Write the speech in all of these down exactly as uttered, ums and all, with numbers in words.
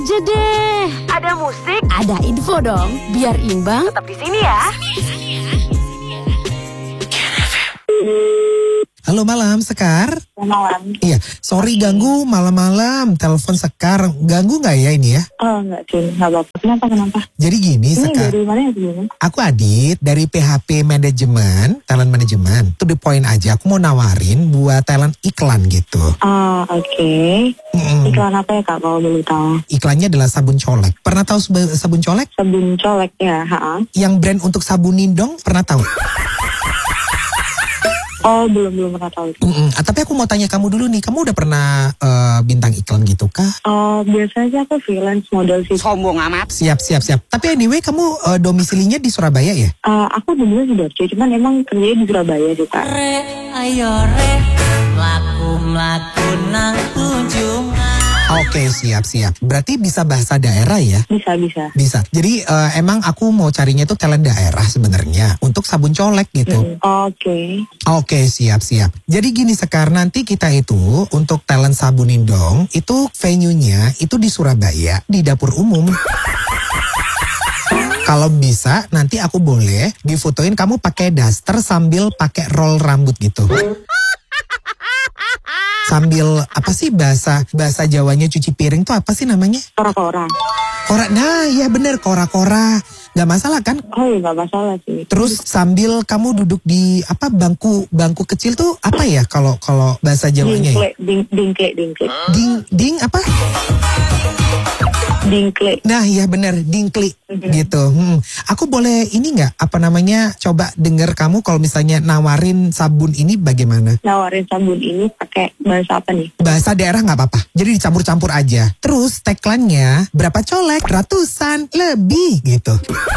Jedeh. Ada musik, Ada info dong, biar imbang. tetap di sini ya. Halo malam, Sekar. Malam. Iya, sorry ganggu malam-malam. Telepon Sekar, ganggu nggak ya ini ya? Oh enggak sih, enggak apa-apa. Kenapa, kenapa? Jadi gini, Ini Sekar. dari mana ya sebelumnya? Aku Adit dari P H P Manajemen, talent manajemen. To the point aja, aku mau nawarin buat talent iklan gitu. Ah, oke. Mm-mm. Iklan apa ya Kak, kalau boleh tahu? Iklannya adalah sabun colek. Pernah tahu sebe- sabun colek? Sabun colek ya, ha. Yang brand untuk sabunin dong, pernah tahu? Oh, belum belum pernah tahu. Mm-mm. Ah, tapi aku mau tanya kamu dulu nih, kamu udah pernah eh, bintang iklan gitu kah? Oh, biasanya sih aku freelance model sih. Sombong amat. Siap, siap, siap. Tapi anyway, kamu eh, domisilinya di Surabaya ya? Ah, aku dulunya di Sidoarjo, cuman emang kerjanya di Surabaya sih Kak. Re, ayo re, mlaku-mlaku nang tunjungan. Oke, siap, siap. Berarti bisa bahasa daerah ya? Bisa, bisa. Bisa. Jadi eh, emang aku mau carinya itu talent daerah sebenarnya untuk sabun colek gitu. Hmm, Oke. Oke, siap, siap. Jadi gini Sekar, nanti kita itu untuk talent sabunin dong, itu venue-nya itu di Surabaya, di dapur umum. Kalau bisa nanti aku boleh difotoin kamu pakai daster sambil pakai roll rambut gitu. Sambil apa sih bahasa bahasa Jawanya cuci piring tuh apa sih namanya? Kora-kora. Kora. Nah, ya bener, kora-kora. Gak masalah kan? Oh iya, nggak masalah sih. Terus sambil kamu duduk di apa bangku bangku kecil tuh apa ya kalau kalau bahasa Jawanya ya? Dingkle, ding, dingkle, dingkle. Ding ding apa? Dingkle. Nah, ya bener, dingkli gitu. Hmm. Aku boleh ini nggak apa namanya coba denger kamu kalau misalnya nawarin sabun ini bagaimana? Nawarin sabun ini pakai bahasa apa nih? Bahasa daerah nggak apa-apa. Jadi dicampur-campur aja. Terus tagline-nya berapa colek? Ratusan lebih gitu.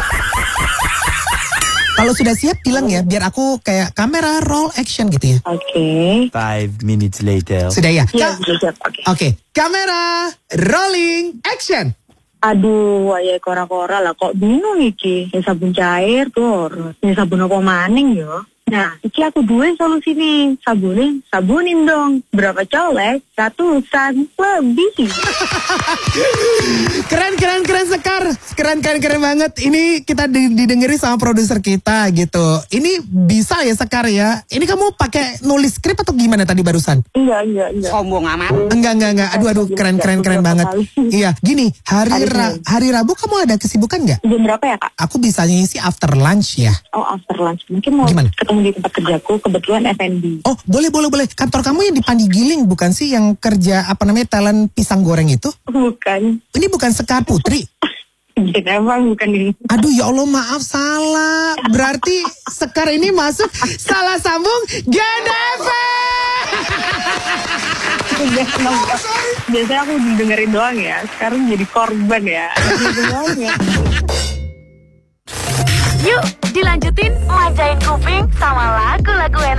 Kalau sudah siap bilang ya, biar aku kayak kamera roll action gitu ya. Oke. Five minutes later. Sudah ya? Iya, Ka- sudah siap. Oke. Oke, kamera rolling action. Aduh, ya kora-kora lah. Kok bingung iki? Ya sabun cair tuh. Ya sabun apa maning yo? Nah, iki aku dua solusi nih. Sabunin, sabunin dong. Berapa colek? Ratusan lebih. Keren, keren, keren Sekar. Keren, keren, keren banget. Ini kita di- didengeri sama produser kita gitu. Ini bisa ya Sekar ya? Ini kamu pakai nulis skrip atau gimana tadi barusan? Enggak, enggak, enggak. Sombong amat. Enggak, enggak, enggak. Aduh, aduh, keren, keren, keren banget. Iya, gini, hari Hari Ra- Senin. hari Rabu kamu ada kesibukan nggak? Jam berapa ya, Kak? Aku bisanya sih after lunch ya. Oh, after lunch. Mungkin mau Gimana? ketemu di tempat kerjaku. Kebetulan F and B. Oh, boleh, boleh, boleh. Kantor kamu yang di Pandigiling bukan sih yang kerja apa namanya talent pisang goreng itu? Bukan. Ini bukan Sekar Putri. Jadi emang bukan ini. Aduh ya Allah, maaf salah. Berarti Sekar ini masuk salah sambung Gen F M. Biasanya aku dengerin doang ya. Sekarang jadi korban ya. Dengerin ya. Yuk, dilanjutin manjain kuping sama lagu-lagu enak.